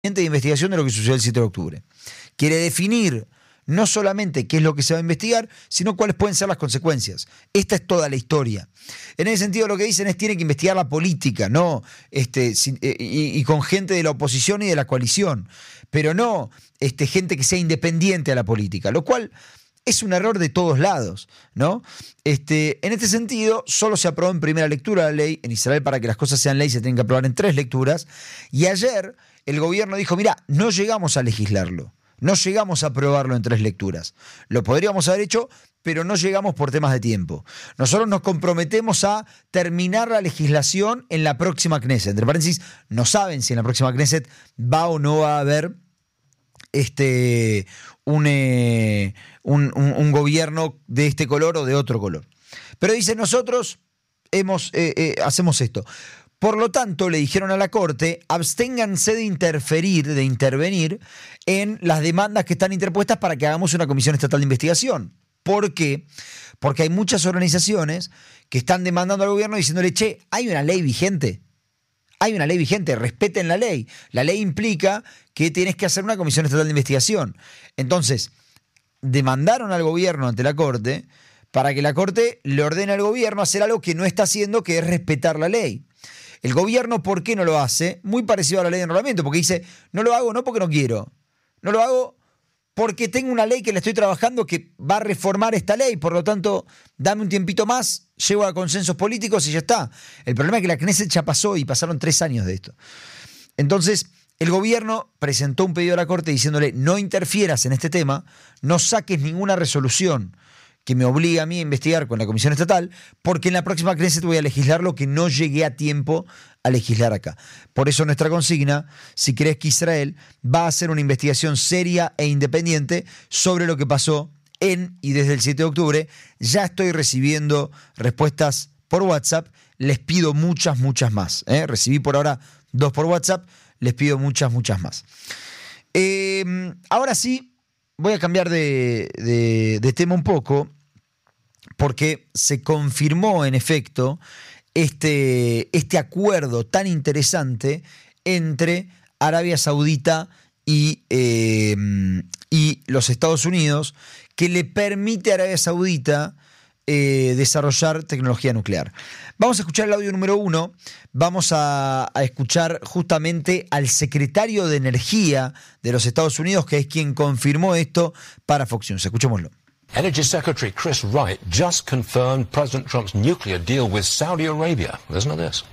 de investigación de lo que sucedió el 7 de octubre. Quiere definir no solamente qué es lo que se va a investigar, sino cuáles pueden ser las consecuencias. Esta es toda la historia. En ese sentido, lo que dicen es que tiene que investigar la política, ¿no? Y con gente de la oposición y de la coalición, pero no gente que sea independiente a la política, lo cual es un error de todos lados, ¿no? En este sentido, solo se aprobó en primera lectura la ley. En Israel, para que las cosas sean ley, se tienen que aprobar en 3 lecturas. Y ayer el gobierno dijo, mira, no llegamos a legislarlo, no llegamos a aprobarlo en 3 lecturas. Lo podríamos haber hecho, pero no llegamos por temas de tiempo. Nosotros nos comprometemos a terminar la legislación en la próxima Knesset. Entre paréntesis, no saben si en la próxima Knesset va o no va a haber un gobierno de este color o de otro color. Pero dicen, nosotros hacemos esto. Por lo tanto, le dijeron a la Corte, absténganse de intervenir en las demandas que están interpuestas para que hagamos una comisión estatal de investigación. ¿Por qué? Porque hay muchas organizaciones que están demandando al gobierno diciéndole, che, hay una ley vigente. Hay una ley vigente, respeten la ley. La ley implica que tienes que hacer una comisión estatal de investigación. Entonces, demandaron al gobierno ante la Corte para que la Corte le ordene al gobierno hacer algo que no está haciendo, que es respetar la ley. El gobierno, ¿por qué no lo hace? Muy parecido a la ley de enrolamiento, porque dice, no lo hago no porque no quiero, no lo hago porque tengo una ley que le estoy trabajando que va a reformar esta ley, por lo tanto, dame un tiempito más, llego a consensos políticos y ya está. El problema es que la Knesset ya pasó y pasaron 3 años de esto. Entonces, el gobierno presentó un pedido a la Corte diciéndole, no interfieras en este tema, no saques ninguna resolución que me obligue a mí a investigar con la Comisión Estatal, porque en la próxima Knesset voy a legislar lo que no llegué a tiempo a legislar acá. Por eso nuestra consigna, si crees que Israel va a hacer una investigación seria e independiente sobre lo que pasó en y desde el 7 de octubre, ya estoy recibiendo respuestas por WhatsApp, les pido muchas más. Recibí por ahora 2 por WhatsApp, les pido muchas más. Ahora sí, voy a cambiar de tema un poco, porque se confirmó en efecto este acuerdo tan interesante entre Arabia Saudita y los Estados Unidos, que le permite a Arabia Saudita desarrollar tecnología nuclear. Vamos a escuchar el audio número 1. Vamos a escuchar justamente al secretario de Energía de los Estados Unidos, que es quien confirmó esto para Fox News. Escuchémoslo. Energy Secretary Chris Wright just confirmed President Trump's nuclear deal with Saudi Arabia. Listen to this.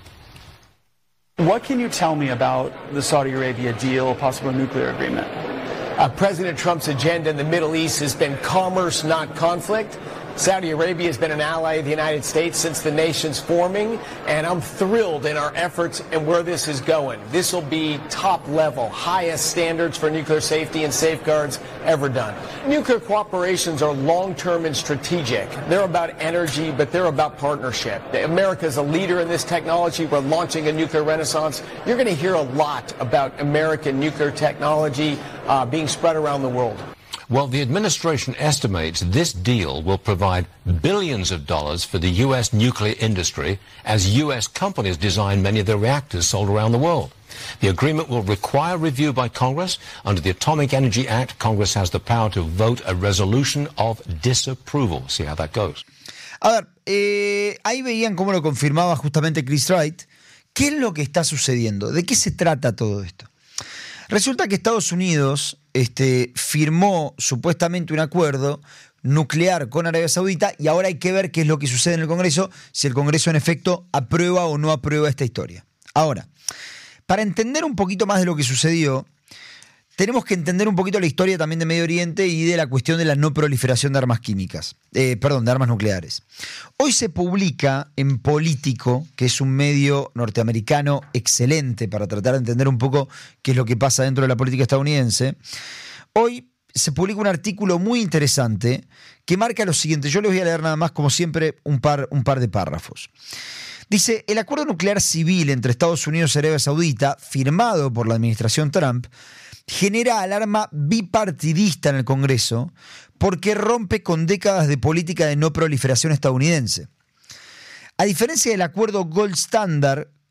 What can you tell me about the Saudi Arabia deal, possible nuclear agreement? President Trump's agenda in the Middle East has been commerce, not conflict. Saudi Arabia has been an ally of the United States since the nation's forming, and I'm thrilled in our efforts and where this is going. This will be top level, highest standards for nuclear safety and safeguards ever done. Nuclear cooperations are long-term and strategic. They're about energy, but they're about partnership. America is a leader in this technology. We're launching a nuclear renaissance. You're going to hear a lot about American nuclear technology being spread around the world. Well, the administration estimates this deal will provide billions of dollars for the U.S. nuclear industry as U.S. companies design many of the reactors sold around the world. The agreement will require review by Congress. Under the Atomic Energy Act, Congress has the power to vote a resolution of disapproval. See how that goes. A ver, ahí veían cómo lo confirmaba justamente Chris Wright. ¿Qué es lo que está sucediendo? ¿De qué se trata todo esto? Resulta que Estados Unidos firmó supuestamente un acuerdo nuclear con Arabia Saudita y ahora hay que ver qué es lo que sucede en el Congreso, si el Congreso en efecto aprueba o no aprueba esta historia. Ahora, para entender un poquito más de lo que sucedió, tenemos que entender un poquito la historia también de Medio Oriente y de la cuestión de la no proliferación de armas químicas, de armas nucleares. Hoy se publica en Político, que es un medio norteamericano excelente para tratar de entender un poco qué es lo que pasa dentro de la política estadounidense. Hoy se publica un artículo muy interesante que marca lo siguiente. Yo les voy a leer nada más, como siempre, un par de párrafos. Dice, el acuerdo nuclear civil entre Estados Unidos y Arabia Saudita, firmado por la administración Trump, genera alarma bipartidista en el Congreso porque rompe con décadas de política de no proliferación estadounidense. A diferencia del acuerdo Gold Standard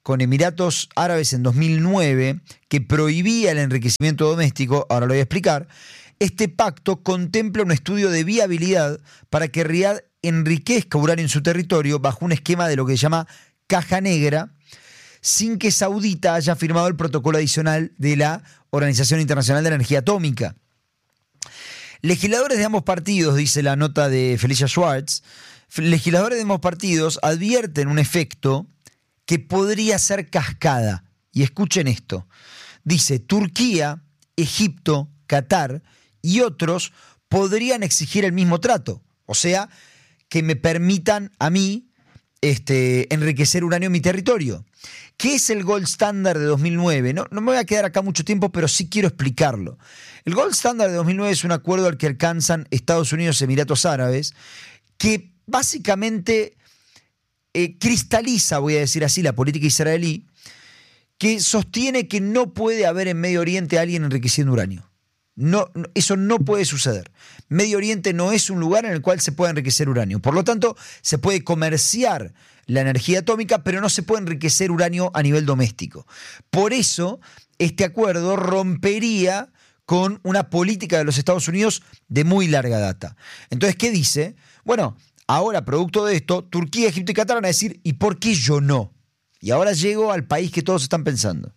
con Emiratos Árabes en 2009 que prohibía el enriquecimiento doméstico, ahora lo voy a explicar. Este pacto contempla un estudio de viabilidad para que Riad enriquezca uranio en su territorio bajo un esquema de lo que se llama caja negra, sin que Saudita haya firmado el protocolo adicional de la Organización Internacional de Energía Atómica. Legisladores de ambos partidos, dice la nota de Felicia Schwartz, legisladores de ambos partidos advierten un efecto que podría ser cascada. Y escuchen esto. Dice, Turquía, Egipto, Qatar y otros podrían exigir el mismo trato. O sea, que me permitan a mí enriquecer uranio en mi territorio. ¿Qué es el Gold Standard de 2009? No me voy a quedar acá mucho tiempo, pero sí quiero explicarlo. El Gold Standard de 2009 es un acuerdo al que alcanzan Estados Unidos y Emiratos Árabes, que básicamente cristaliza, voy a decir así, la política israelí, que sostiene que no puede haber en Medio Oriente alguien enriqueciendo uranio. No, eso no puede suceder. Medio Oriente no es un lugar en el cual se pueda enriquecer uranio. Por lo tanto, se puede comerciar la energía atómica, pero no se puede enriquecer uranio a nivel doméstico. Por eso, este acuerdo rompería con una política de los Estados Unidos de muy larga data. Entonces, ¿qué dice? Bueno, ahora, producto de esto, Turquía, Egipto y Qatar van a decir, ¿y por qué yo no? Y ahora llego al país que todos están pensando.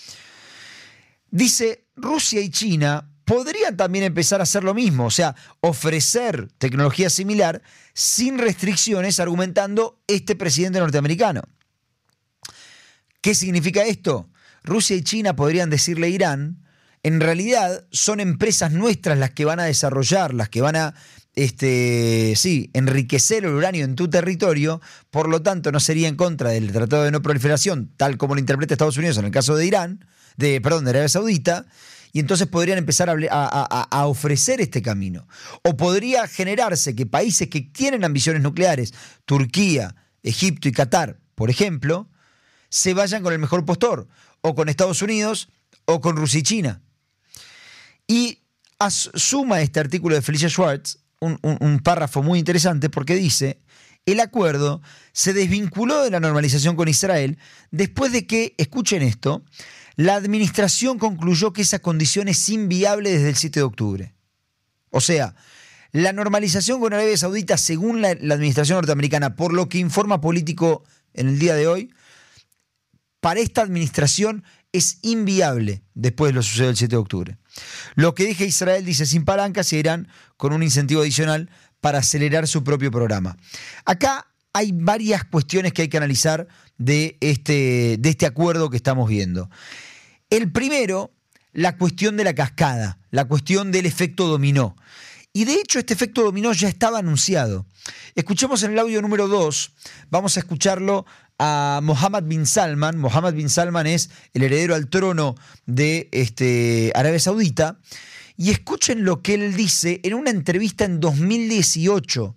Dice, Rusia y China podrían también empezar a hacer lo mismo, o sea, ofrecer tecnología similar sin restricciones, argumentando este presidente norteamericano. ¿Qué significa esto? Rusia y China podrían decirle a Irán, en realidad son empresas nuestras las que van a desarrollar, las que van a enriquecer el uranio en tu territorio, por lo tanto no sería en contra del Tratado de No Proliferación, tal como lo interpreta Estados Unidos en el caso de de Arabia Saudita, y entonces podrían empezar a ofrecer este camino. O podría generarse que países que tienen ambiciones nucleares, Turquía, Egipto y Qatar, por ejemplo, se vayan con el mejor postor, o con Estados Unidos, o con Rusia y China. Y suma este artículo de Felicia Schwartz un párrafo muy interesante porque dice, el acuerdo se desvinculó de la normalización con Israel después de que, escuchen esto, la administración concluyó que esa condición es inviable desde el 7 de octubre. O sea, la normalización con Arabia Saudita, según la administración norteamericana, por lo que informa Político en el día de hoy, para esta administración es inviable después de lo sucedido el 7 de octubre. Lo que deja Israel, dice, sin palancas, y Irán con un incentivo adicional para acelerar su propio programa. Acá hay varias cuestiones que hay que analizar de este acuerdo que estamos viendo. El primero, la cuestión de la cascada, la cuestión del efecto dominó. Y de hecho este efecto dominó ya estaba anunciado. Escuchemos en el audio número 2, vamos a escucharlo a Mohammed bin Salman. Mohammed bin Salman es el heredero al trono de Arabia Saudita. Y escuchen lo que él dice en una entrevista en 2018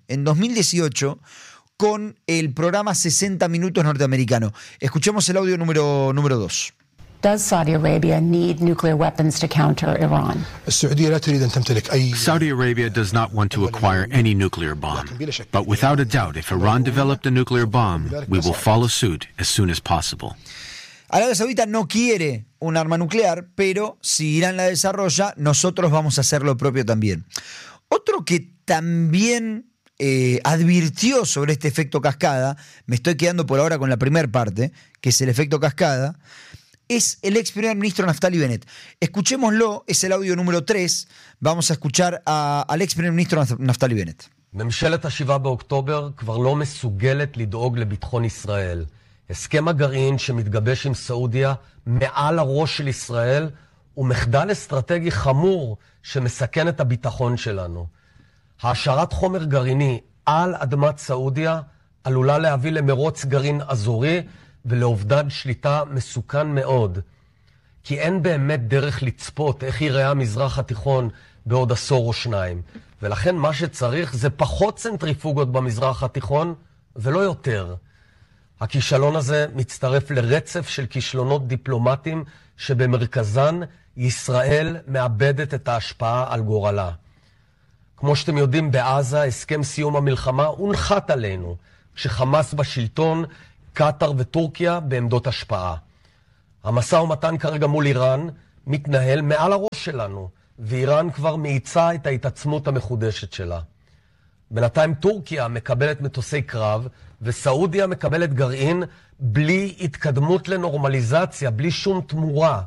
con el programa 60 Minutos norteamericano. Escuchemos el audio número 2. Does Saudi Arabia need nuclear weapons to counter Iran? Saudi Arabia does not want to acquire any nuclear bomb. But without a doubt, if Iran developed a nuclear bomb, we will follow suit as soon as possible. Arabia Saudita no quiere un arma nuclear, pero si Irán la desarrolla, nosotros vamos a hacer lo propio también. Otro que también advirtió sobre este efecto cascada, me estoy quedando por ahora con la primera parte, que es el efecto cascada, es el ex primer ministro Naftali Bennett. Escuchémoslo, es el audio número 3. Vamos a escuchar al ex primer ministro Naftali Bennett. ממשלת ה-7 באוקטובר כבר לא מסוגלת לדאוג לביטחון ישראל. הסכם הגרעין שמתגבש עם סעודיה מעל הראש של ישראל הוא מחדל אסטרטגי חמור שמסכן את הביטחון שלנו. העשרת חומר גרעיני על אדמת סעודיה עלולה להביא למרוץ גרעין אזורי ולאובדן שליטה מסוכן מאוד. כי אין באמת דרך לצפות איך ייראה המזרח התיכון בעוד עשור או שניים. ולכן מה שצריך זה פחות צנטריפוגות במזרח התיכון ולא יותר. הכישלון הזה מצטרף לרצף של כישלונות דיפלומטיים שבמרכזן ישראל מאבדת את ההשפעה על גורלה. כמו שאתם יודעים, בעזה הסכם סיום המלחמה הונחת עלינו. כשחמאס בשלטון קטר וטורקיה בעמדות השפעה. המשא ומתן כרגע מול איראן מתנהל מעל הראש שלנו, ואיראן כבר מאיצה את ההתעצמות המחודשת שלה. בינתיים טורקיה מקבלת מטוסי קרב, וסעודיה מקבלת גרעין בלי התקדמות לנורמליזציה, בלי שום תמורה.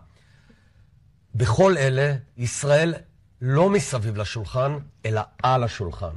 בכל אלה, ישראל לא מסביב לשולחן, אלא על השולחן.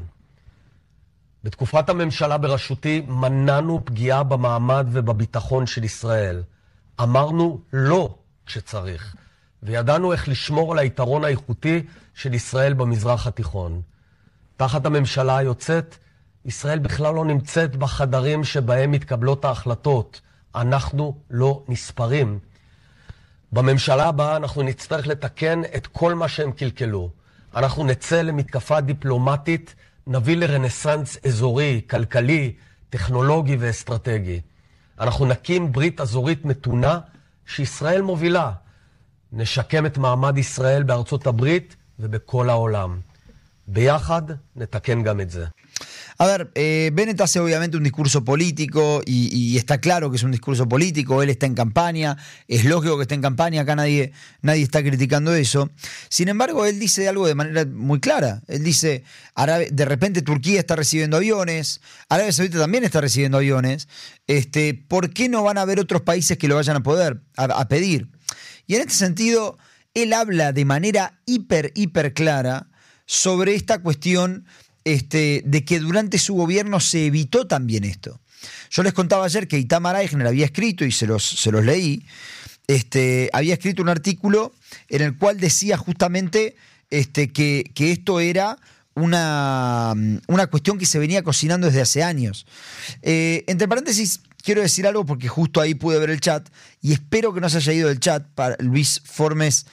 בתקופת הממשלה בראשותי מנענו פגיעה במעמד ובביטחון של ישראל. אמרנו לא כשצריך, וידענו איך לשמור על היתרון האיכותי של ישראל במזרח התיכון. תחת הממשלה היוצאת, ישראל בכלל לא נמצאת בחדרים שבהם מתקבלות ההחלטות. אנחנו לא נספרים. בממשלה הבאה אנחנו נצטרך לתקן את כל מה שהם קלקלו. אנחנו נצא למתקפה דיפלומטית, נביא לרנסנס אזורי, כלכלי, טכנולוגי ואסטרטגי. אנחנו נקים ברית אזורית מתונה שישראל מובילה. נשקם את מעמד ישראל בארצות הברית ובכל העולם. ביחד נתקן גם את זה. A ver, Bennett hace obviamente un discurso político y está claro que es un discurso político, él está en campaña, es lógico que esté en campaña, acá nadie está criticando eso. Sin embargo, él dice algo de manera muy clara. Él dice, de repente Turquía está recibiendo aviones, Arabia Saudita también está recibiendo aviones, ¿por qué no van a haber otros países que lo vayan a pedir? Y en este sentido, él habla de manera hiper clara sobre esta cuestión de que durante su gobierno se evitó también esto. Yo les contaba ayer que Itamar Eichner había escrito, y se los leí, había escrito un artículo en el cual decía justamente que esto era una cuestión que se venía cocinando desde hace años. Entre paréntesis, quiero decir algo porque justo ahí pude ver el chat, y espero que no se haya ido del chat para Luis Formes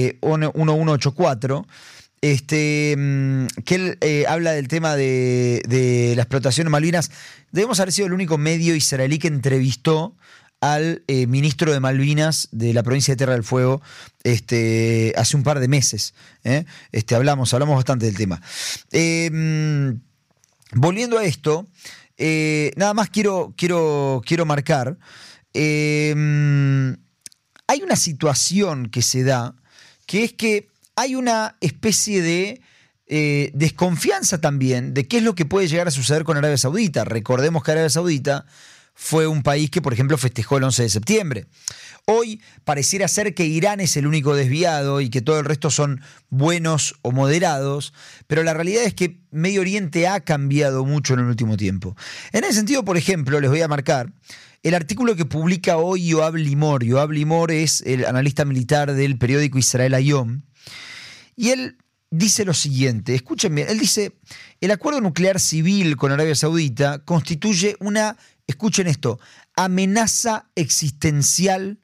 1184, que él habla del tema de la explotación en Malvinas. Debemos haber sido el único medio israelí que entrevistó al ministro de Malvinas de la provincia de Tierra del Fuego hace un par de meses. Hablamos bastante del tema. Volviendo a esto, nada más quiero marcar, hay una situación que se da, que es que hay una especie de desconfianza también de qué es lo que puede llegar a suceder con Arabia Saudita. Recordemos que Arabia Saudita fue un país que, por ejemplo, festejó el 11 de septiembre. Hoy pareciera ser que Irán es el único desviado y que todo el resto son buenos o moderados, pero la realidad es que Medio Oriente ha cambiado mucho en el último tiempo. En ese sentido, por ejemplo, les voy a marcar el artículo que publica hoy Yoav Limor. Yoav Limor es el analista militar del periódico Israel Hayom. Y él dice lo siguiente, escuchen bien, él dice, el acuerdo nuclear civil con Arabia Saudita constituye una, escuchen esto, amenaza existencial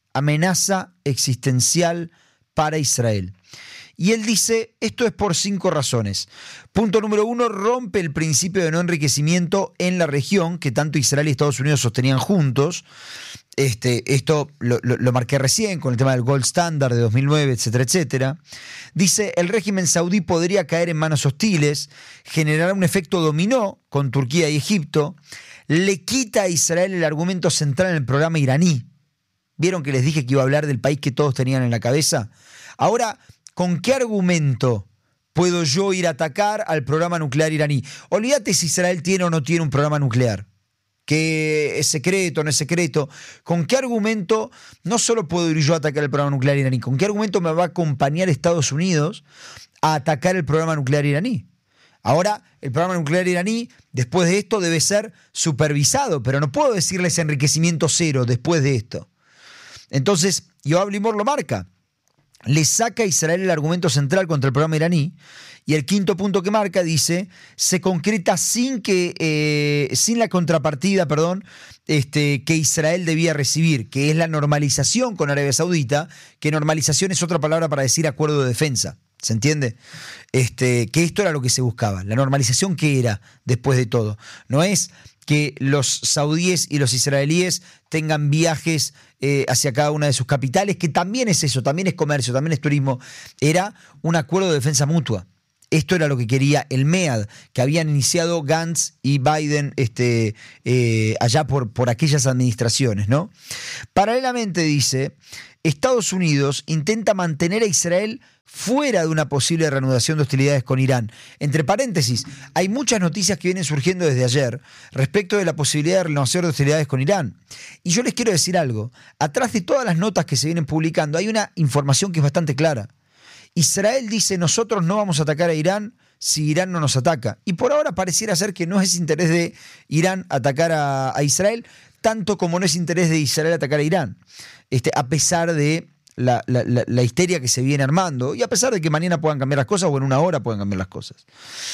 para Israel. Y él dice, esto es por 5 razones. Punto número 1, rompe el principio de no enriquecimiento en la región que tanto Israel y Estados Unidos sostenían juntos. Esto lo marqué recién con el tema del Gold Standard de 2009, etcétera, etcétera. Dice, el régimen saudí podría caer en manos hostiles, generar un efecto dominó con Turquía y Egipto, le quita a Israel el argumento central en el programa iraní. ¿Vieron que les dije que iba a hablar del país que todos tenían en la cabeza? Ahora, ¿con qué argumento puedo yo ir a atacar al programa nuclear iraní? Olvídate si Israel tiene o no tiene un programa nuclear, que es secreto o no es secreto. ¿Con qué argumento no solo puedo ir yo a atacar el programa nuclear iraní? ¿Con qué argumento me va a acompañar Estados Unidos a atacar el programa nuclear iraní? Ahora, el programa nuclear iraní, después de esto, debe ser supervisado, pero no puedo decirles enriquecimiento cero después de esto. Entonces, Yoav Limor lo marca. Le saca a Israel el argumento central contra el programa iraní, y el quinto punto que marca dice, se concreta sin la contrapartida, que Israel debía recibir, que es la normalización con Arabia Saudita, que normalización es otra palabra para decir acuerdo de defensa. ¿Se entiende? Que esto era lo que se buscaba. La normalización, ¿qué era después de todo? No es que los saudíes y los israelíes tengan viajes hacia cada una de sus capitales, que también es eso, también es comercio, también es turismo. Era un acuerdo de defensa mutua. Esto era lo que quería el MEAD, que habían iniciado Gantz y Biden allá por aquellas administraciones, ¿no? Paralelamente dice, Estados Unidos intenta mantener a Israel fuera de una posible reanudación de hostilidades con Irán. Entre paréntesis, hay muchas noticias que vienen surgiendo desde ayer respecto de la posibilidad de reanudación de hostilidades con Irán. Y yo les quiero decir algo, atrás de todas las notas que se vienen publicando hay una información que es bastante clara. Israel dice, nosotros no vamos a atacar a Irán si Irán no nos ataca. Y por ahora pareciera ser que no es interés de Irán atacar a Israel, tanto como no es interés de Israel atacar a Irán. A pesar de la histeria que se viene armando, y a pesar de que mañana puedan cambiar las cosas, o en una hora puedan cambiar las cosas.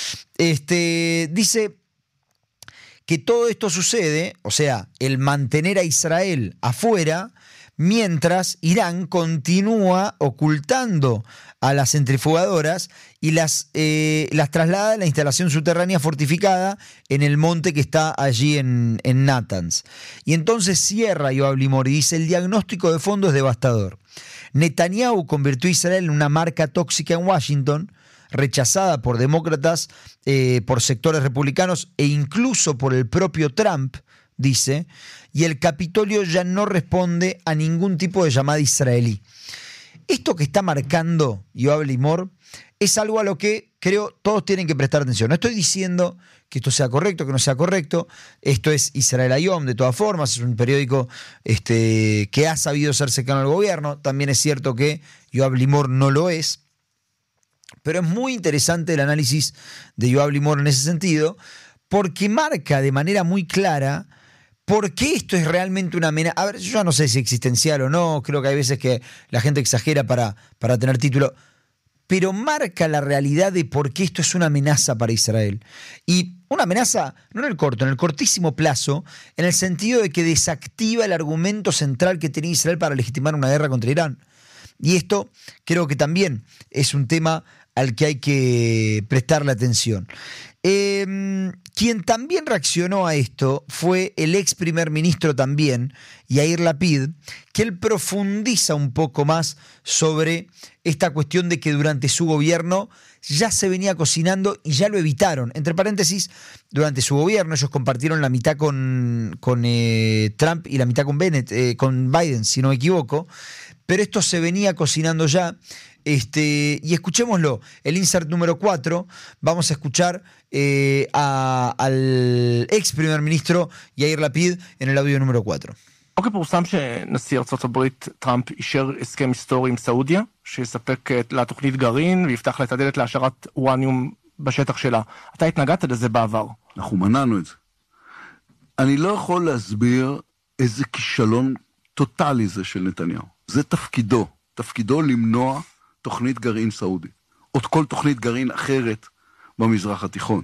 Dice que todo esto sucede, o sea, el mantener a Israel afuera, mientras Irán continúa ocultando a las centrifugadoras y las traslada a la instalación subterránea fortificada en el monte que está allí en Natanz. Y entonces cierra Yoav Limor y dice, el diagnóstico de fondo es devastador. Netanyahu convirtió a Israel en una marca tóxica en Washington, rechazada por demócratas, por sectores republicanos e incluso por el propio Trump, dice, y el Capitolio ya no responde a ningún tipo de llamada israelí. Esto que está marcando Yoav Limor es algo a lo que creo todos tienen que prestar atención. No estoy diciendo que esto sea correcto, que no sea correcto. Esto es Israel Hayom, de todas formas, es un periódico que ha sabido ser cercano al gobierno. También es cierto que Yoav Limor no lo es. Pero es muy interesante el análisis de Yoav Limor en ese sentido, porque marca de manera muy clara por qué esto es realmente una amenaza. A ver, yo ya no sé si existencial o no, creo que hay veces que la gente exagera para tener título, pero marca la realidad de por qué esto es una amenaza para Israel. Y una amenaza, no en el corto, en el cortísimo plazo, en el sentido de que desactiva el argumento central que tenía Israel para legitimar una guerra contra Irán. Y esto creo que también es un tema al que hay que prestarle atención. Quien también reaccionó a esto fue el ex primer ministro también, Yair Lapid, que él profundiza un poco más sobre esta cuestión de que durante su gobierno ya se venía cocinando y ya lo evitaron. Entre paréntesis, durante su gobierno ellos compartieron la mitad con Trump y la mitad con Biden, si no me equivoco, pero esto se venía cocinando ya. Y escuchémoslo, el insert número 4, vamos a escuchar al ex primer ministro יאיר לפיד en el audio número 4. אוקיי, פורסם שנשיא ארצות הברית טראמפ אישר הסכם היסטורי עם סעודיה, שיספק לה תוכנית גרעין ויפתח לה את הדלת להשארת אורניום בשטח שלה. אתה התנגדת לזה בעבר. אנחנו מנענו את זה. אני לא יכול להסביר איזה כישלון טוטלי זה של נתניהו. זה תפקידו למנוע תוכנית גרעין סעודית, או כל תוכנית גרעין אחרת במזרח התיכון.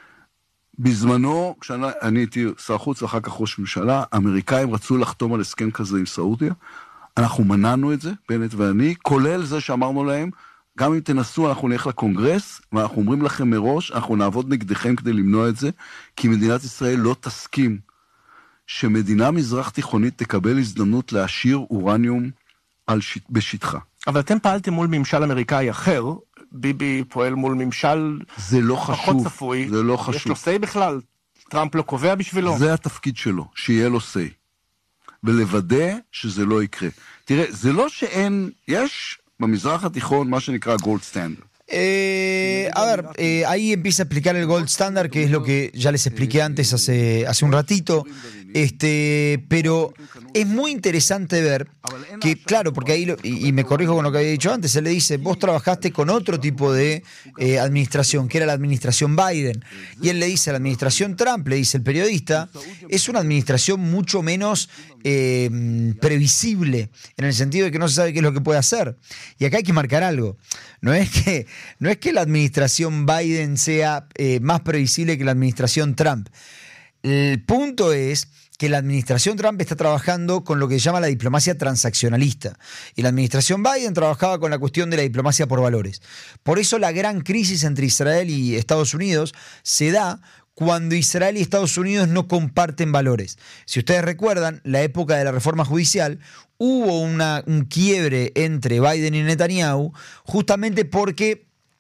בזמנו, כשאני הייתי שר חוץ ואחר כך ראש ממשלה, האמריקאים רצו לחתום על הסכם כזה עם סעודיה, אנחנו מנענו את זה, בנט ואני, כולל זה שאמרנו להם, גם אם תנסו אנחנו נלך לקונגרס, ואנחנו אומרים לכם מראש, אנחנו נעבוד נגדכם כדי למנוע את זה, כי מדינת ישראל לא תסכים שמדינה מזרח תיכונית תקבל הזדמנות להשאיר אורניום בשטחה. אבל אתם פעלתם מול ממשל אמריקאי אחר, ביבי פועל מול ממשל זה לא פחות חשוב, צפוי. זה לא חשוב. יש לו סי בכלל? טראמפ לא קובע בשבילו? זה התפקיד שלו, שיהיה לו סי. ולוודא שזה לא יקרה. תראה, זה לא שאין, יש במזרח התיכון מה שנקרא גולד סטנדרט. A ver, ahí empieza a explicar el Gold Standard, que es lo que ya les expliqué antes hace un ratito, pero es muy interesante ver que, claro, porque ahí, y me corrijo con lo que había dicho antes, se le dice, vos trabajaste con otro tipo de administración, que era la administración Biden, y él le dice a la administración Trump, le dice el periodista, es una administración mucho menos previsible, en el sentido de que no se sabe qué es lo que puede hacer. Y acá hay que marcar algo. No es que la administración Biden sea más previsible que la administración Trump. El punto es que la administración Trump está trabajando con lo que se llama la diplomacia transaccionalista. Y la administración Biden trabajaba con la cuestión de la diplomacia por valores. Por eso la gran crisis entre Israel y Estados Unidos se da cuando Israel y Estados Unidos no comparten valores. Si ustedes recuerdan, la época de la reforma judicial, hubo un quiebre entre Biden y Netanyahu, justamente porque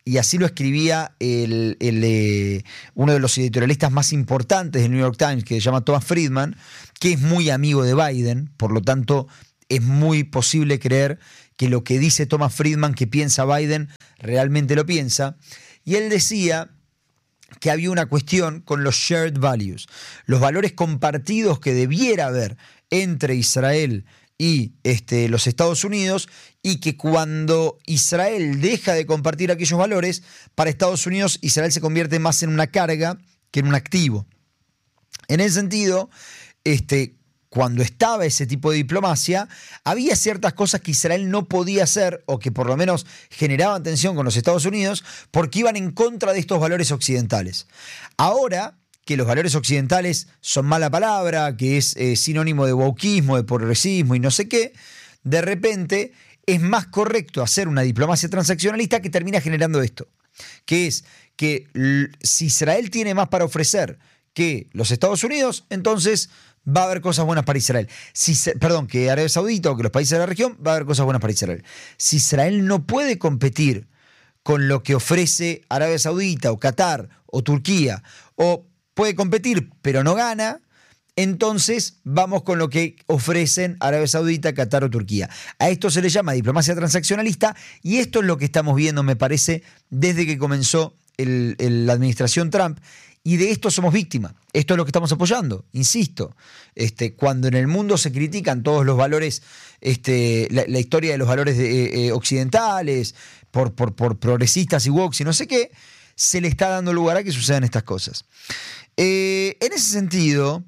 y así lo escribía uno de los editorialistas más importantes del New York Times, que se llama Thomas Friedman, que es muy amigo de Biden, por lo tanto es muy posible creer que lo que dice Thomas Friedman que piensa Biden realmente lo piensa. Y él decía que había una cuestión con los shared values, los valores compartidos que debiera haber entre Israel y los Estados Unidos, y que cuando Israel deja de compartir aquellos valores, para Estados Unidos Israel se convierte más en una carga que en un activo. En ese sentido, cuando estaba ese tipo de diplomacia, había ciertas cosas que Israel no podía hacer, o que por lo menos generaban tensión con los Estados Unidos, porque iban en contra de estos valores occidentales. Ahora que los valores occidentales son mala palabra, que es sinónimo de wokismo, de progresismo y no sé qué, de repente es más correcto hacer una diplomacia transaccionalista que termina generando esto, que es que si Israel tiene más para ofrecer que los Estados Unidos, entonces va a haber cosas buenas para Israel. Que Arabia Saudita o que los países de la región, va a haber cosas buenas para Israel. Si Israel no puede competir con lo que ofrece Arabia Saudita o Qatar o Turquía, o puede competir pero no gana, entonces vamos con lo que ofrecen Arabia Saudita, Qatar o Turquía. A esto se le llama diplomacia transaccionalista, y esto es lo que estamos viendo, me parece, desde que comenzó la administración Trump. Y de esto somos víctimas. Esto es lo que estamos apoyando, insisto. Cuando en el mundo se critican todos los valores, la historia de los valores occidentales, por progresistas y woke y no sé qué, se le está dando lugar a que sucedan estas cosas. En ese sentido,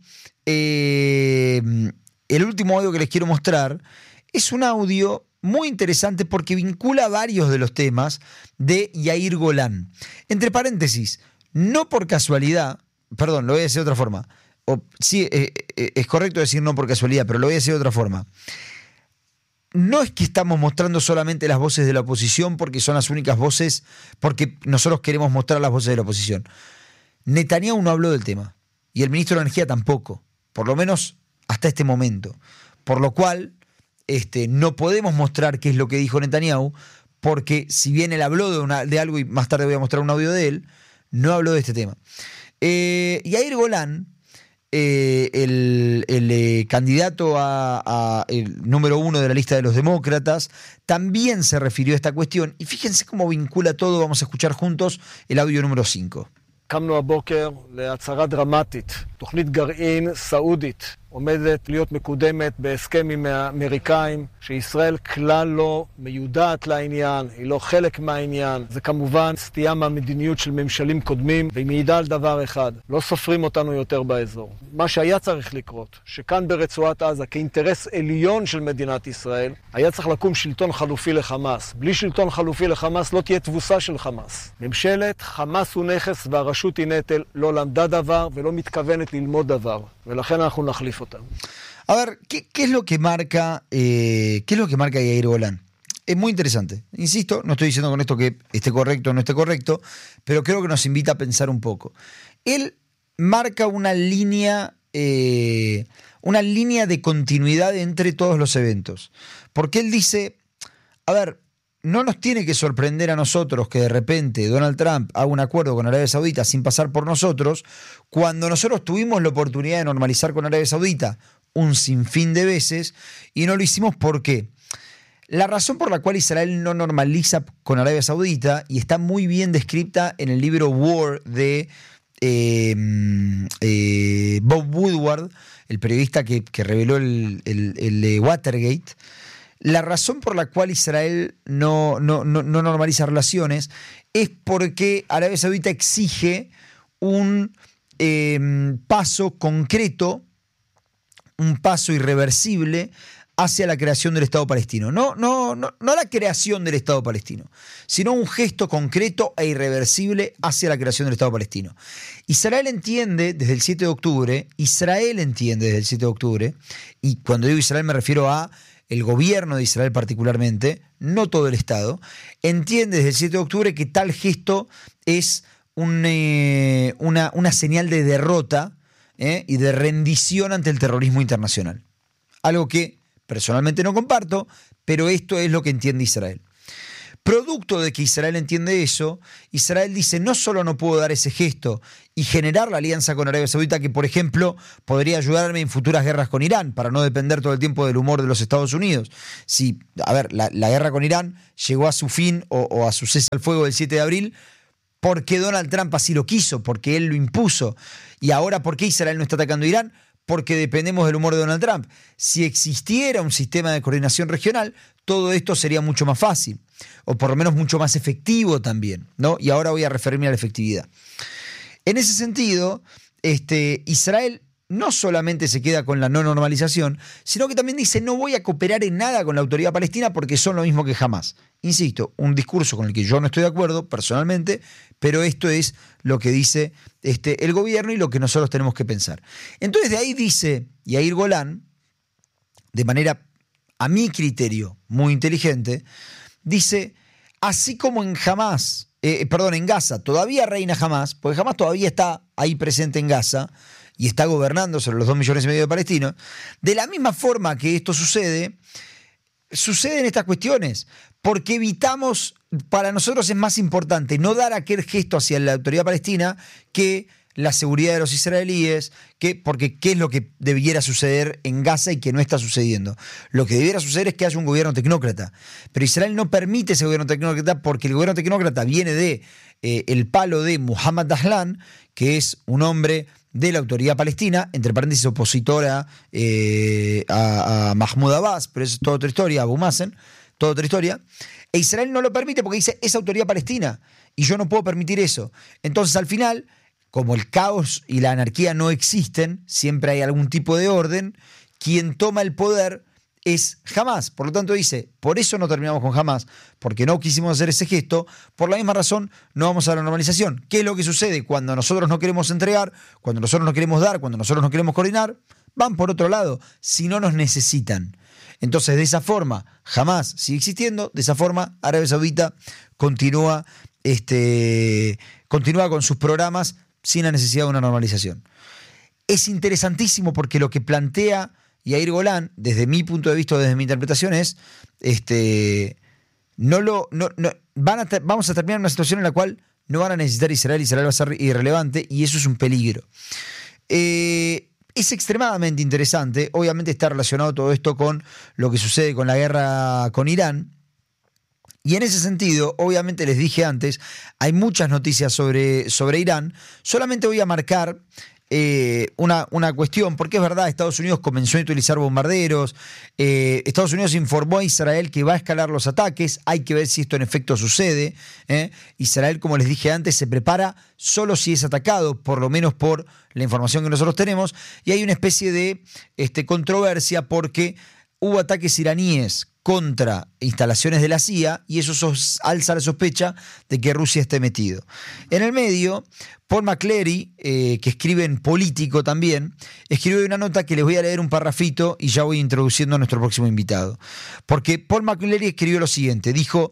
el último audio que les quiero mostrar es un audio muy interesante porque vincula varios de los temas de Yair Golan. Entre paréntesis, no por casualidad, perdón, lo voy a decir de otra forma. Sí, es correcto decir no por casualidad, pero lo voy a decir de otra forma. No es que estamos mostrando solamente las voces de la oposición porque son las únicas voces, porque nosotros queremos mostrar las voces de la oposición. Netanyahu no habló del tema, y el ministro de Energía tampoco, por lo menos hasta este momento. Por lo cual, no podemos mostrar qué es lo que dijo Netanyahu, porque si bien él habló de algo, y más tarde voy a mostrar un audio de él, no habló de este tema. Yair Golan, el candidato a el número 1 de la lista de los demócratas, también se refirió a esta cuestión, y fíjense cómo vincula todo. Vamos a escuchar juntos el audio número 5. קמנו הבוקר להצהרה דרמטית, תוכנית גרעין סעודית עומדת להיות מקודמת בהסכם עם האמריקאים, שישראל כלל לא מיודעת לעניין, היא לא חלק מהעניין. זה כמובן סטייה מהמדיניות של ממשלים קודמים, והיא מעידה על דבר אחד, לא סופרים אותנו יותר באזור. מה שהיה צריך לקרות, שכאן ברצועת עזה, כאינטרס עליון של מדינת ישראל, היה צריך לקום שלטון חלופי לחמאס. בלי שלטון חלופי לחמאס לא תהיה תבוסה של חמאס. ממשלת חמאס הוא נכס והרשות היא נטל, לא למדה דבר ולא מתכוונת ללמוד דבר. ולכן אנחנו נחליף אותם. A ver, ¿qué es lo que marca Yair Golan? Es muy interesante. Insisto, no estoy diciendo con esto que esté correcto o no esté correcto, pero creo que nos invita a pensar un poco. Él marca una línea de continuidad entre todos los eventos. Porque él dice, a ver, no nos tiene que sorprender a nosotros que de repente Donald Trump haga un acuerdo con Arabia Saudita sin pasar por nosotros, cuando nosotros tuvimos la oportunidad de normalizar con Arabia Saudita un sinfín de veces, y no lo hicimos. ¿Por qué? La razón por la cual Israel no normaliza con Arabia Saudita, y está muy bien descrita en el libro War de Bob Woodward, el periodista que reveló el Watergate. La razón por la cual Israel no normaliza relaciones es porque Arabia Saudita exige un paso concreto, un paso irreversible hacia la creación del Estado palestino. No la creación del Estado palestino, sino un gesto concreto e irreversible hacia la creación del Estado palestino. Israel entiende desde el 7 de octubre, y cuando digo Israel me refiero a el gobierno de Israel particularmente, no todo el Estado, entiende desde el 7 de octubre que tal gesto es una señal de derrota y de rendición ante el terrorismo internacional. Algo que personalmente no comparto, pero esto es lo que entiende Israel. Producto de que Israel entiende eso, Israel dice, no solo no puedo dar ese gesto y generar la alianza con Arabia Saudita, que por ejemplo podría ayudarme en futuras guerras con Irán, para no depender todo el tiempo del humor de los Estados Unidos. Si, a ver, la guerra con Irán llegó a su fin o a su cese al fuego del 7 de abril porque Donald Trump así lo quiso, porque él lo impuso. Y ahora, ¿por qué Israel no está atacando a Irán? Porque dependemos del humor de Donald Trump. Si existiera un sistema de coordinación regional, todo esto sería mucho más fácil, o por lo menos mucho más efectivo también, ¿no? Y ahora voy a referirme a la efectividad. En ese sentido, Israel no solamente se queda con la no normalización, sino que también dice, no voy a cooperar en nada con la autoridad palestina porque son lo mismo que Hamás. Insisto, un discurso con el que yo no estoy de acuerdo personalmente, pero esto es lo que dice el gobierno y lo que nosotros tenemos que pensar. Entonces de ahí dice Yair Golan, de manera, a mi criterio, muy inteligente, dice, así como en Gaza todavía reina Hamás, porque Hamás todavía está ahí presente en Gaza y está gobernando sobre los 2,5 millones de palestinos, de la misma forma que esto suceden estas cuestiones, porque evitamos, para nosotros es más importante no dar aquel gesto hacia la autoridad palestina que la seguridad de los israelíes, porque ¿qué es lo que debiera suceder en Gaza y que no está sucediendo? Lo que debiera suceder es que haya un gobierno tecnócrata, pero Israel no permite ese gobierno tecnócrata porque el gobierno tecnócrata viene de el palo de Mohammed Dahlan, que es un hombre de la autoridad palestina, entre paréntesis opositora a Mahmoud Abbas, pero eso es toda otra historia, Abu Mazen, toda otra historia, e Israel no lo permite porque dice, es autoridad palestina, y yo no puedo permitir eso. Entonces al final, como el caos y la anarquía no existen, siempre hay algún tipo de orden, quien toma el poder es Hamás. Por lo tanto dice, por eso no terminamos con Hamás, porque no quisimos hacer ese gesto, por la misma razón no vamos a la normalización. ¿Qué es lo que sucede cuando nosotros no queremos entregar, cuando nosotros no queremos dar, cuando nosotros no queremos coordinar? Van por otro lado, si no nos necesitan. Entonces de esa forma Hamás sigue existiendo, de esa forma Arabia Saudita continúa con sus programas sin la necesidad de una normalización. Es interesantísimo porque lo que plantea Yair Golan, desde mi punto de vista, desde mi interpretación, es vamos a terminar en una situación en la cual no van a necesitar Israel va a ser irrelevante y eso es un peligro. Es extremadamente interesante, obviamente está relacionado todo esto con lo que sucede con la guerra con Irán. Y en ese sentido, obviamente les dije antes, hay muchas noticias sobre Irán. Solamente voy a marcar una cuestión, porque es verdad, Estados Unidos comenzó a utilizar bombarderos, Estados Unidos informó a Israel que va a escalar los ataques, hay que ver si esto en efecto sucede. Israel, como les dije antes, se prepara solo si es atacado, por lo menos por la información que nosotros tenemos, y hay una especie de controversia porque hubo ataques iraníes contra instalaciones de la CIA y eso alza la sospecha de que Rusia esté metido. En el medio, Paul McCleary, que escribe en Político también, escribió una nota que les voy a leer un parrafito y ya voy introduciendo a nuestro próximo invitado. Porque Paul McCleary escribió lo siguiente, dijo,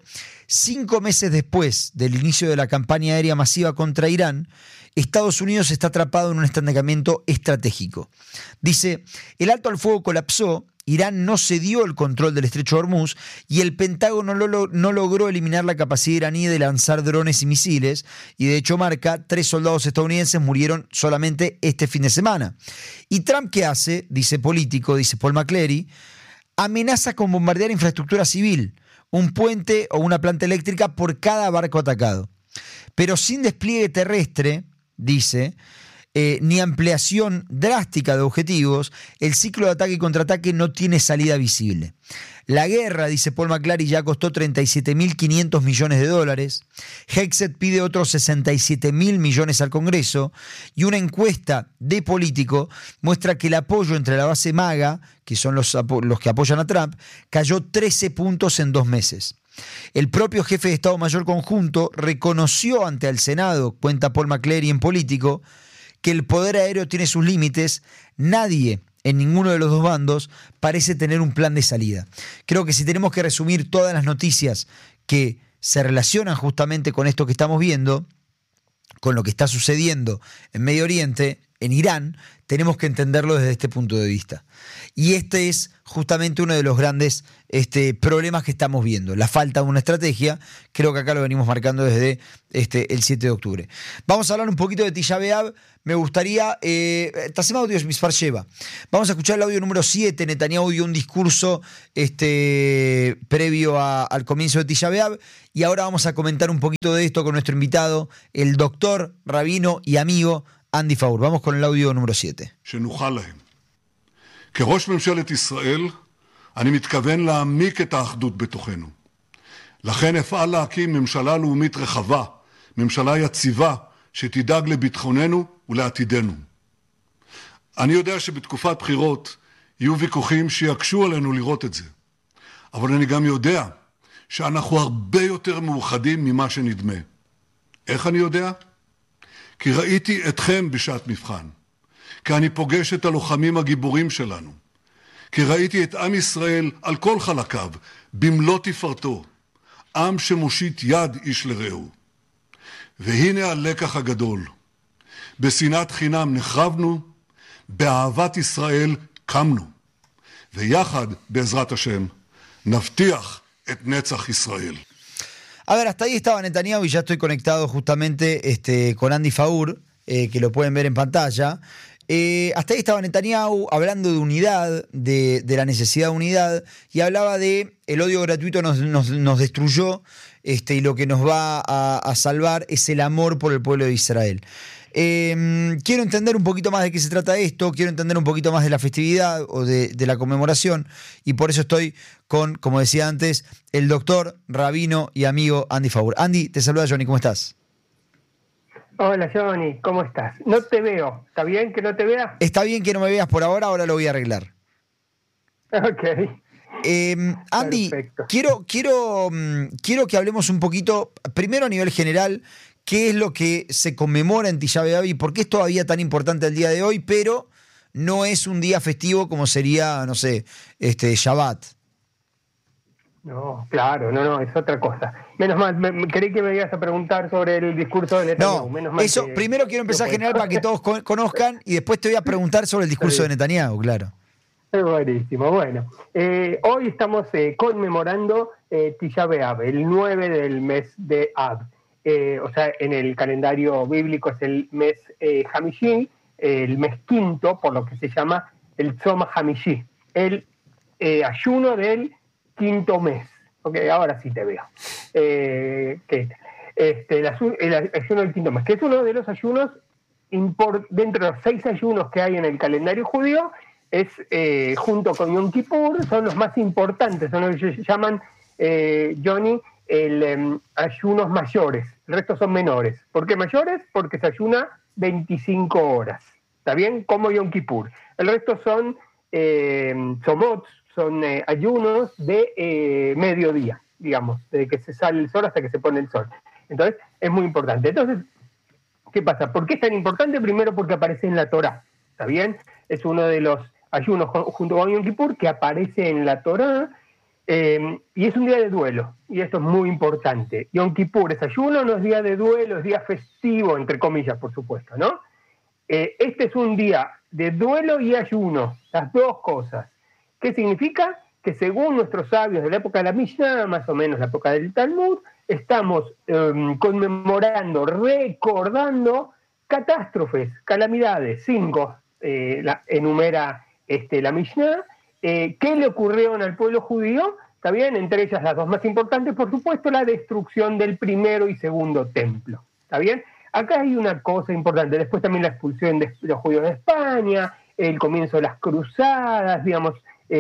5 meses después del inicio de la campaña aérea masiva contra Irán, Estados Unidos está atrapado en un estancamiento estratégico. Dice, el alto al fuego colapsó, Irán no cedió el control del estrecho de Hormuz y el Pentágono no logró eliminar la capacidad iraní de lanzar drones y misiles y de hecho marca 3 soldados estadounidenses murieron solamente este fin de semana. ¿Y Trump qué hace? Dice Político, dice Paul McCleary, amenaza con bombardear infraestructura civil, un puente o una planta eléctrica por cada barco atacado. Pero sin despliegue terrestre, dice, ni ampliación drástica de objetivos, el ciclo de ataque y contraataque no tiene salida visible. La guerra, dice Paul McCleary, ya costó $37.500 millones. Hexet pide otros $67.000 millones al Congreso y una encuesta de Político muestra que el apoyo entre la base MAGA, que son los que apoyan a Trump, cayó 13 puntos en 2 meses. El propio jefe de Estado Mayor Conjunto reconoció ante el Senado, cuenta Paul McCleary en Político, que el poder aéreo tiene sus límites. Nadie en ninguno de los dos bandos parece tener un plan de salida. Creo que si tenemos que resumir todas las noticias que se relacionan justamente con esto que estamos viendo, con lo que está sucediendo en Medio Oriente, en Irán, tenemos que entenderlo desde este punto de vista. Y este es justamente uno de los grandes problemas que estamos viendo, la falta de una estrategia. Creo que acá lo venimos marcando desde el 7 de octubre. Vamos a hablar un poquito de Tisha B'Av. Me gustaría, Tasem Audios Mispar Sheva. Vamos a escuchar el audio número 7. Netanyahu dio un discurso previo al comienzo de Tisha B'Av, y ahora vamos a comentar un poquito de esto con nuestro invitado, el doctor, rabino y amigo Andy Faur. vamos con el audio número 7. כראש ממשלת ישראל, אני מתכוון להעמיק את האחדות בתוכנו. לכן אפעל להקים ממשלה לאומית רחבה, ממשלה יציבה, שתדאג לביטחוננו ולעתידנו. אני יודע שבתקופת בחירות יהיו ויכוחים שיקשו עלינו לראות את זה. אבל אני גם יודע שאנחנו הרבה יותר מאוחדים ממה שנדמה. איך אני יודע? כי ראיתי אתכם בשעת מבחן. כי אני פוגש את הלוחמים הגיבורים שלנו. כי ראיתי את עם ישראל על כל חלקיו, במלוא תפארתו. עם שמושיט יד איש לרעהו. והנה הלקח הגדול. בשנאת חינם נחרבנו, באהבת ישראל קמנו. ויחד, בעזרת השם, נבטיח את נצח ישראל. A ver, hasta ahí estaba Netanyahu y ya estoy conectado justamente con Andy Faur, que lo pueden ver en pantalla. Hasta ahí estaba Netanyahu hablando de unidad, de la necesidad de unidad, y hablaba de el odio gratuito nos destruyó, y lo que nos va a salvar es el amor por el pueblo de Israel. Quiero entender un poquito más de qué se trata esto, quiero entender un poquito más de la festividad o de la conmemoración, y por eso estoy con, como decía antes, el doctor, rabino y amigo Andy Faur. Andy, te saluda Johnny, ¿cómo estás? Hola Johnny, ¿cómo estás? No te veo, ¿está bien que no te vea? Está bien que no me veas por ahora lo voy a arreglar. Ok. Andy, quiero que hablemos un poquito, primero a nivel general, qué es lo que se conmemora en Tisha B'Av y por qué es todavía tan importante el día de hoy, pero no es un día festivo como sería, no sé, Shabbat. No, claro, no, es otra cosa. Menos mal, creí que me ibas a preguntar sobre el discurso de Netanyahu. No, menos mal eso, primero quiero empezar general para que todos conozcan y después te voy a preguntar sobre el discurso de Netanyahu, claro. Buenísimo, bueno. Hoy estamos conmemorando Tisha B'Av, el 9 del mes de Av. O sea, en el calendario bíblico es el mes Hamishi, el mes quinto, por lo que se llama el Tzom Hamishi, el ayuno del quinto mes. Ok, ahora sí te veo. El ayuno del quinto mes, que es uno de los ayunos, dentro de los 6 ayunos que hay en el calendario judío, es junto con Yom Kippur, son los más importantes, son los que se llaman, Johnny, ayunos mayores, el resto son menores. ¿Por qué mayores? Porque se ayuna 25 horas, ¿está bien? Como Yom Kippur. El resto son tzomot, son ayunos de mediodía, digamos, desde que se sale el sol hasta que se pone el sol. Entonces, es muy importante. Entonces, ¿qué pasa? ¿Por qué es tan importante? Primero porque aparece en la Torá, ¿está bien? Es uno de los ayunos junto con Yom Kippur que aparece en la Torá, y es un día de duelo, y esto es muy importante. Yom Kippur es ayuno, no es día de duelo, es día festivo, entre comillas, por supuesto, ¿no? Este es un día de duelo y ayuno, las dos cosas. ¿Qué significa? Que según nuestros sabios de la época de la Mishnah, más o menos la época del Talmud, estamos conmemorando, recordando catástrofes, calamidades, 5 enumera la Mishnah, ¿qué le ocurrieron al pueblo judío? ¿Está bien? Entre ellas las dos más importantes, por supuesto, la destrucción del primero y segundo templo. ¿Está bien? Acá hay una cosa importante. Después también la expulsión de los judíos de España, el comienzo de las cruzadas, digamos,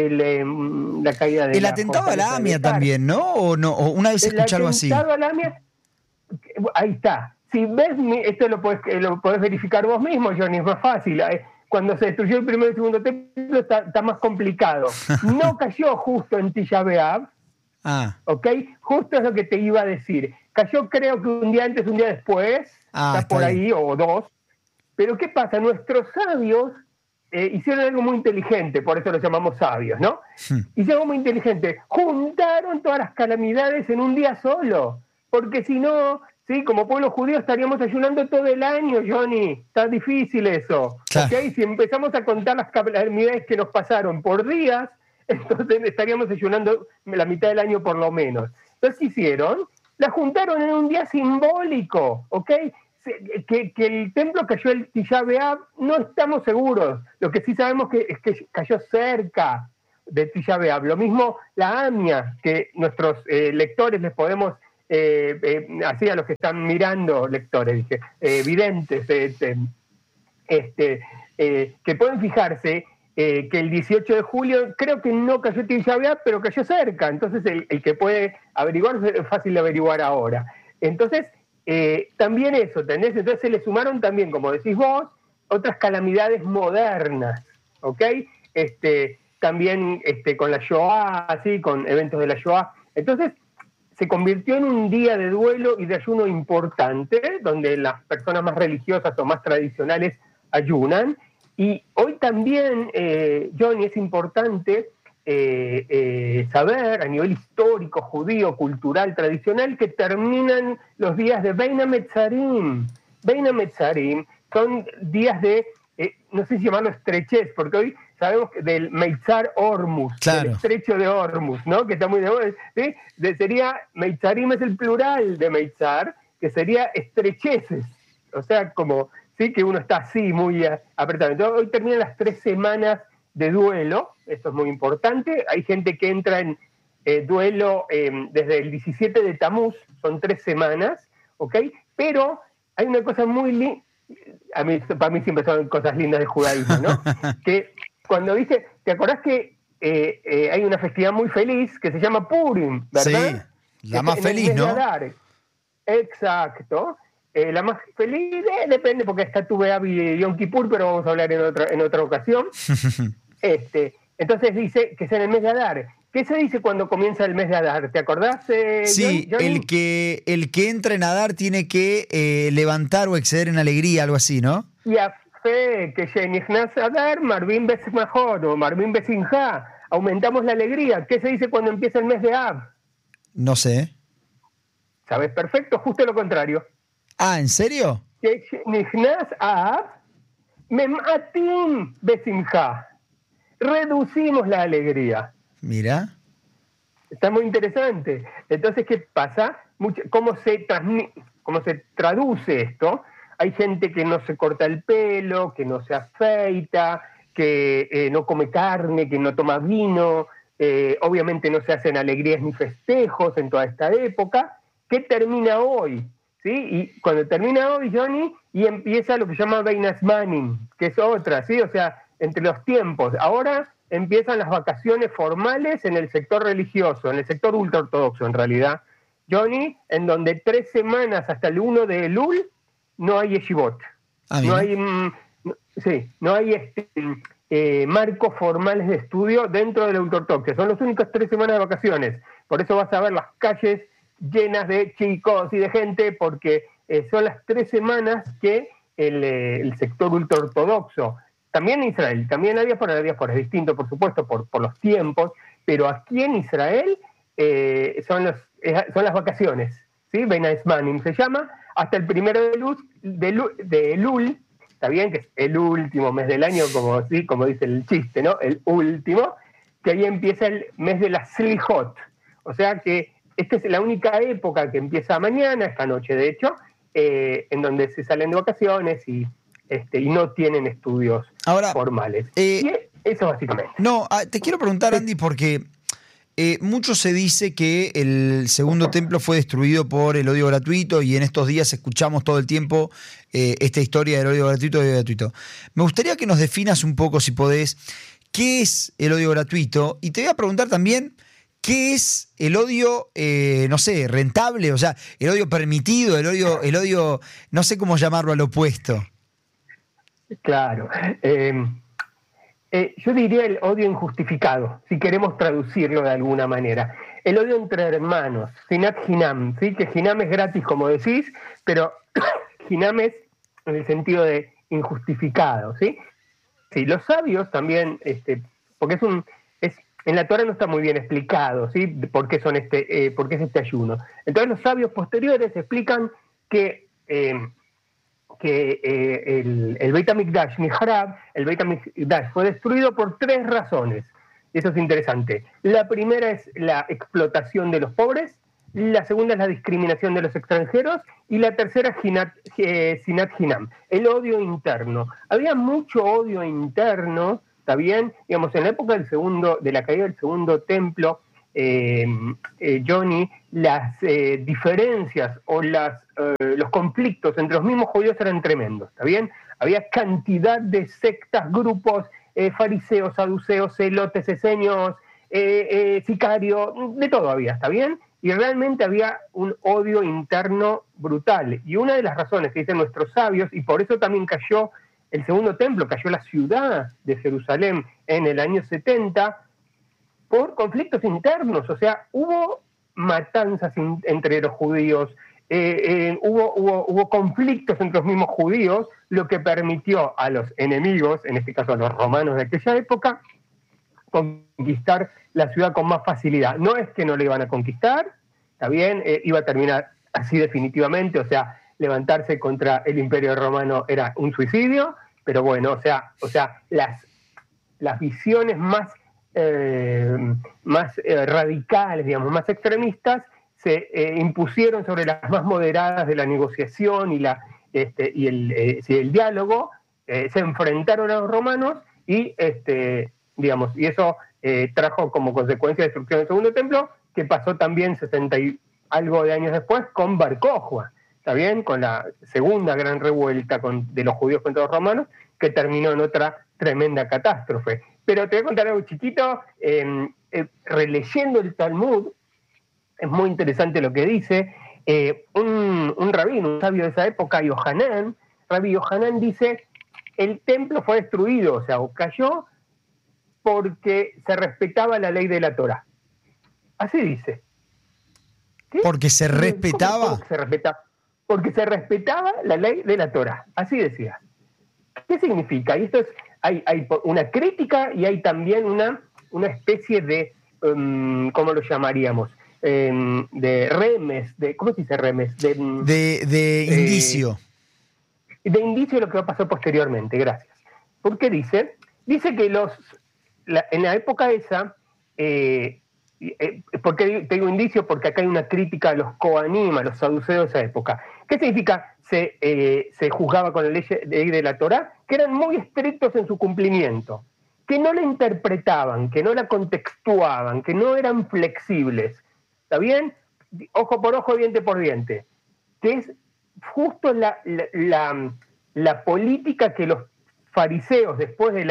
la caída de... El atentado a la AMIA también, ¿no? ¿O una vez escuché algo así? El atentado a la AMIA, ahí está. Si ves, esto lo podés verificar vos mismo, Johnny, es más fácil. Cuando se destruyó el primero y segundo templo está más complicado. No cayó justo en Tisha B'Av, ¿ok? Justo es lo que te iba a decir. Cayó creo que un día antes, un día después, está por ahí, o 2. Pero ¿qué pasa? Nuestros sabios hicieron algo muy inteligente, por eso los llamamos sabios, ¿no? Hicieron algo muy inteligente. Juntaron todas las calamidades en un día solo, porque si no, ¿sí? Como pueblo judío estaríamos ayunando todo el año, Johnny. Está difícil eso. Claro. ¿Okay? Si empezamos a contar las calamidades que nos pasaron por días, entonces estaríamos ayunando la mitad del año por lo menos. Entonces, ¿qué hicieron? La juntaron en un día simbólico, ¿ok? Que el templo cayó el Tisha B'Av, no estamos seguros. Lo que sí sabemos es que cayó cerca de Tisha B'Av. Lo mismo la AMIA, que nuestros lectores les podemos, así a los que están mirando, lectores, videntes, que pueden fijarse que el 18 de julio creo que no cayó Tisha B'Av, pero cayó cerca. Entonces el que puede averiguar es fácil de averiguar ahora. Entonces, también eso, ¿entendés? Entonces se le sumaron también, como decís vos, otras calamidades modernas, ¿ok? También con la Shoah, así, con eventos de la Shoah. Entonces se convirtió en un día de duelo y de ayuno importante, donde las personas más religiosas o más tradicionales ayunan. Y hoy también, Johnny, es importante saber a nivel histórico, judío, cultural, tradicional, que terminan los días de Bein HaMetzarim. Bein HaMetzarim son días de, no sé si llamarlo estrechez, porque hoy sabemos que del Meitzar Hormuz, claro, del estrecho de Hormuz, ¿no? Que está muy de moda, ¿sí? Sería, Meitzarim es el plural de Meitzar, que sería estrecheces, o sea, como, sí, que uno está así, muy apretado. Entonces, hoy terminan las 3 semanas de duelo, esto es muy importante. Hay gente que entra en duelo desde el 17 de Tamuz, son 3 semanas, ¿ok? Pero hay una cosa muy linda, para mí siempre son cosas lindas del judaísmo, ¿no? Que cuando dice, ¿te acordás que hay una festividad muy feliz que se llama Purim, ¿verdad? Sí, la más feliz, ¿no? Exacto. La más feliz depende, porque está tu Beab y Yom Kippur, pero vamos a hablar en otra ocasión. Entonces dice que es en el mes de Adar. ¿Qué se dice cuando comienza el mes de Adar? ¿Te acordás? Sí, Johnny? el que entra en Adar tiene que levantar o exceder en alegría, algo así, ¿no? Y a fe, que Shenichnas Adar, Marvin Besimachot o Marvin Besimcha, aumentamos la alegría. ¿Qué se dice cuando empieza el mes de Av? No sé. ¿Sabes? Perfecto, justo lo contrario. Ah, ¿en serio? Que Shenichnas Av, Mematim Besimcha. Reducimos la alegría. Mira. Está muy interesante. Entonces, ¿qué pasa? ¿Cómo se traduce esto? Hay gente que no se corta el pelo, que no se afeita, que no come carne, que no toma vino. Obviamente no se hacen alegrías ni festejos en toda esta época. ¿Qué termina hoy? ¿Sí? Y cuando termina hoy, Johnny, y empieza lo que se llama Bein Hazmanim, que es otra, ¿sí? O sea, entre los tiempos. Ahora empiezan las vacaciones formales en el sector religioso, en el sector ultraortodoxo en realidad, Johnny, en donde 3 semanas hasta el 1 de Elul no hay yeshivot. No hay, no hay marcos formales de estudio dentro de la ultraortodoxia. Son las únicas 3 semanas de vacaciones. Por eso vas a ver las calles llenas de chicos y de gente, porque son las 3 semanas que el sector ultraortodoxo, también en Israel, también la diáspora es distinto, por supuesto, por los tiempos, pero aquí en Israel son las vacaciones, ¿sí? Bein Hazmanim se llama, hasta el 1 de Elul, está bien que es el último mes del año, como dice el chiste, ¿no? El último, que ahí empieza el mes de la Slijot, o sea que esta es la única época que empieza mañana, esta noche de hecho, en donde se salen de vacaciones y no tienen estudios formales. Y eso básicamente. No, te quiero preguntar, Andy, porque mucho se dice que el segundo templo fue destruido por el odio gratuito, y en estos días escuchamos todo el tiempo esta historia del odio gratuito. Me gustaría que nos definas un poco, si podés, qué es el odio gratuito, y te voy a preguntar también qué es el odio, no sé, rentable, o sea, el odio permitido, el odio, no sé cómo llamarlo, al opuesto. Claro. Yo diría el odio injustificado, si queremos traducirlo de alguna manera. El odio entre hermanos, Sinat Hinam, ¿sí? Que Hinam es gratis, como decís, pero Hinam es en el sentido de injustificado, ¿sí? Sí, los sabios también, porque en la Torah no está muy bien explicado, ¿sí? ¿Por qué es este ayuno? Entonces los sabios posteriores explican que el Beit HaMikdash Nihrab, el Beit HaMikdash fue destruido por 3 razones. Eso es interesante. La primera es la explotación de los pobres, la segunda es la discriminación de los extranjeros y la tercera es Sinat Hinam, el odio interno. Había mucho odio interno, ¿está bien? Digamos, en la época de la caída del segundo templo, Johnny, las diferencias o los conflictos entre los mismos judíos eran tremendos, ¿está bien? Había cantidad de sectas, grupos, fariseos, saduceos, celotes, esenios, sicarios, de todo había, ¿está bien? Y realmente había un odio interno brutal. Y una de las razones que dicen nuestros sabios, y por eso también cayó el segundo templo, cayó la ciudad de Jerusalén en el año 70, por conflictos internos. O sea, hubo matanzas entre los judíos, hubo conflictos entre los mismos judíos, lo que permitió a los enemigos, en este caso a los romanos de aquella época, conquistar la ciudad con más facilidad. No es que no le iban a conquistar, está bien, iba a terminar así definitivamente, o sea, levantarse contra el Imperio Romano era un suicidio, pero bueno, o sea, las visiones más radicales, digamos, más extremistas, se impusieron sobre las más moderadas de la negociación y el diálogo, se enfrentaron a los romanos y digamos, y eso trajo como consecuencia la destrucción del segundo templo, que pasó también 60 y algo de años después con Bar Kokhba, ¿está bien? Con la segunda gran revuelta de los judíos contra los romanos, que terminó en otra tremenda catástrofe. Pero te voy a contar algo chiquito, releyendo el Talmud, es muy interesante lo que dice, un rabino, un sabio de esa época, Rabbi Yohanan dice, el templo fue destruido, o sea, o cayó, porque se respetaba la ley de la Torá. Así dice. ¿Qué? ¿Porque se respetaba? ¿Cómo se respetaba? Porque se respetaba la ley de la Torá. Así decía. ¿Qué significa? Y esto es, hay una crítica y hay también una especie de, ¿cómo lo llamaríamos? De remes, ¿cómo se dice remes? De indicio. De indicio de lo que va a pasar posteriormente, gracias. ¿Por qué dice? Dice que en la época esa, ¿por qué te digo indicio? Porque acá hay una crítica a los Kohanim, a los saduceos de esa época. ¿Qué significa? Se juzgaba con la ley de la Torá, que eran muy estrictos en su cumplimiento, que no la interpretaban, que no la contextuaban, que no eran flexibles. ¿Está bien? Ojo por ojo, diente por diente. Que es justo la política que los fariseos, después de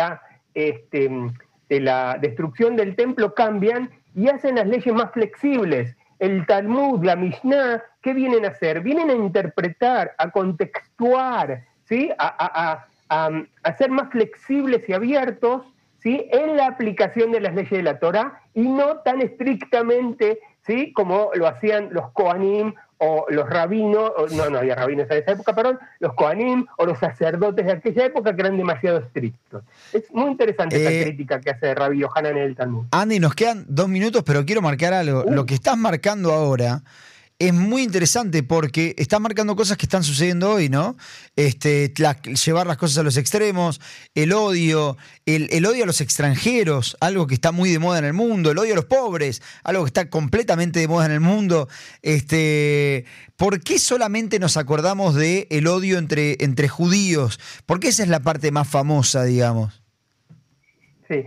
la destrucción del templo, cambian y hacen las leyes más flexibles. El Talmud, la Mishnah, ¿qué vienen a hacer? Vienen a interpretar, a contextuar, ¿sí? a ser más flexibles y abiertos, ¿sí? En la aplicación de las leyes de la Torá y no tan estrictamente, ¿sí? Como lo hacían los Kohanim o los rabinos, no había rabinos en esa época, perdón, los Kohanim o los sacerdotes de aquella época, que eran demasiado estrictos. Es muy interesante esta crítica que hace Rabbi Yohanan en el Talmud. Andy, nos quedan 2 minutos, pero quiero marcar algo. Lo que estás marcando ahora es muy interesante porque estás marcando cosas que están sucediendo hoy, ¿no? Llevar las cosas a los extremos, el odio a los extranjeros, algo que está muy de moda en el mundo, el odio a los pobres, algo que está completamente de moda en el mundo. ¿Por qué solamente nos acordamos de el odio entre judíos? ¿Por qué esa es la parte más famosa, digamos? Sí,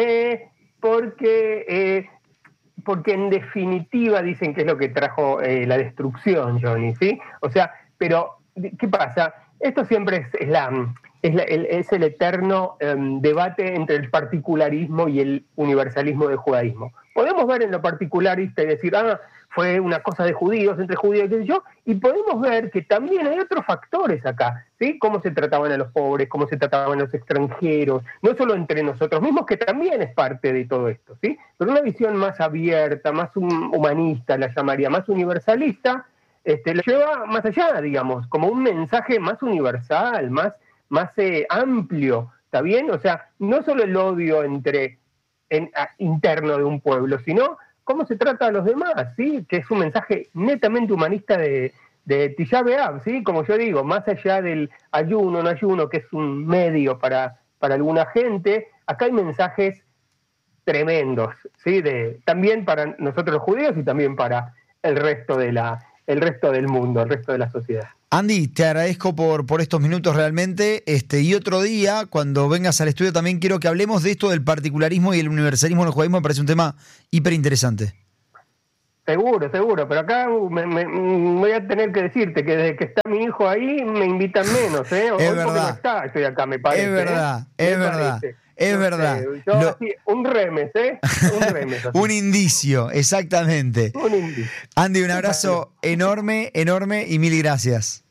porque en definitiva dicen que es lo que trajo la destrucción, Johnny, ¿sí? O sea, pero ¿qué pasa? Esto siempre es el eterno debate entre el particularismo y el universalismo del judaísmo. Podemos ver en lo particularista y decir, fue una cosa de judíos, entre judíos, qué sé yo, y podemos ver que también hay otros factores acá, ¿sí? Cómo se trataban a los pobres, cómo se trataban a los extranjeros, no solo entre nosotros mismos, que también es parte de todo esto, ¿sí? Pero una visión más abierta, más humanista, la llamaría, más universalista, lo lleva más allá, digamos, como un mensaje más universal, más amplio, ¿está bien? O sea, no solo el odio interno de un pueblo, sino cómo se trata a los demás, ¿sí? Que es un mensaje netamente humanista de Tisha B'Av, ¿sí? Como yo digo, más allá del ayuno, no ayuno, que es un medio para alguna gente, acá hay mensajes tremendos, ¿sí? También para nosotros los judíos y también para el resto del mundo, el resto de la sociedad. Andy, te agradezco por estos minutos realmente, y otro día, cuando vengas al estudio, también quiero que hablemos de esto del particularismo y el universalismo en el judaísmo. Me parece un tema hiper interesante. Seguro, pero acá voy a tener que decirte que desde que está mi hijo ahí me invitan menos, ¿eh? Hoy es verdad. Porque no está, estoy acá, me parece. Es verdad, es verdad. Es verdad. Así, un remes, ¿eh? Un remes. Un indicio, exactamente. Un indicio. Andy, un abrazo enorme y mil gracias.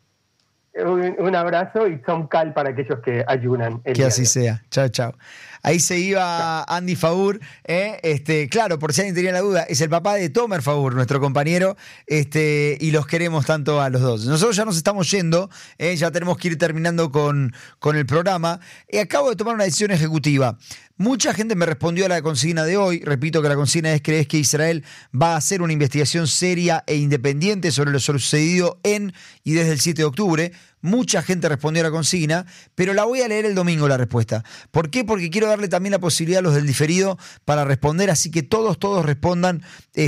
Un abrazo y son cal para aquellos que ayunan. Que así sea. Chao, chao. Ahí se iba Andy Faur, claro, por si alguien tenía la duda, es el papá de Tomer Faur, nuestro compañero, y los queremos tanto a los dos. Nosotros ya nos estamos yendo, ya tenemos que ir terminando con el programa. Acabo de tomar una decisión ejecutiva. Mucha gente me respondió a la consigna de hoy. Repito que la consigna es: ¿crees que Israel va a hacer una investigación seria e independiente sobre lo sucedido en y desde el 7 de octubre? Mucha gente respondió a la consigna, pero la voy a leer el domingo la respuesta. ¿Por qué? Porque quiero darle también la posibilidad a los del diferido para responder, así que todos respondan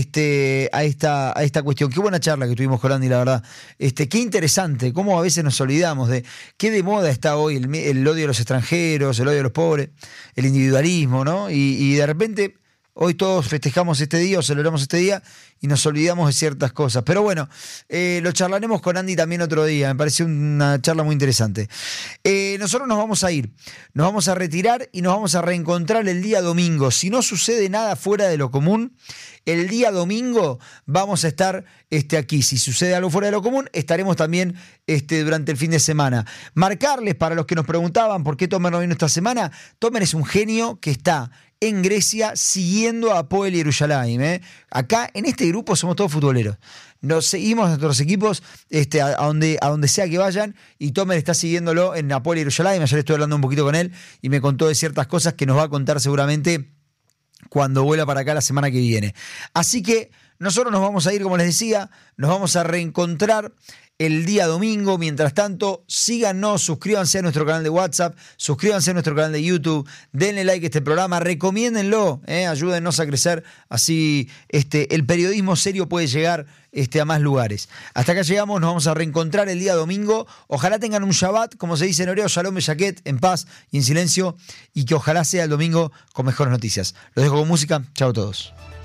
a esta cuestión. Qué buena charla que tuvimos con Andy, la verdad. Qué interesante, cómo a veces nos olvidamos de qué de moda está hoy el odio a los extranjeros, el odio a los pobres, el individualismo, ¿no? Y de repente hoy todos festejamos este día o celebramos este día y nos olvidamos de ciertas cosas. Pero bueno, lo charlaremos con Andy también otro día. Me pareció una charla muy interesante. Nosotros nos vamos a ir, nos vamos a retirar y nos vamos a reencontrar el día domingo. Si no sucede nada fuera de lo común, el día domingo vamos a estar aquí. Si sucede algo fuera de lo común, estaremos también durante el fin de semana. Marcarles, para los que nos preguntaban por qué Tomer no vino esta semana, Tomer es un genio que está en Grecia siguiendo a Hapoel Yerushalayim. Acá en este grupo somos todos futboleros. Nos seguimos a nuestros equipos a donde sea que vayan, y Tomer está siguiéndolo en Hapoel Yerushalayim. Ayer estuve hablando un poquito con él y me contó de ciertas cosas que nos va a contar seguramente cuando vuela para acá la semana que viene. Así que nosotros nos vamos a ir, como les decía, nos vamos a reencontrar el día domingo. Mientras tanto, síganos, suscríbanse a nuestro canal de WhatsApp, suscríbanse a nuestro canal de YouTube, denle like a este programa, recomiéndenlo, ayúdennos a crecer, así el periodismo serio puede llegar a más lugares. Hasta acá llegamos, nos vamos a reencontrar el día domingo. Ojalá tengan un Shabbat, como se dice en hebreo, Shalom Beyaket, en paz y en silencio, y que ojalá sea el domingo con mejores noticias. Los dejo con música. Chao a todos.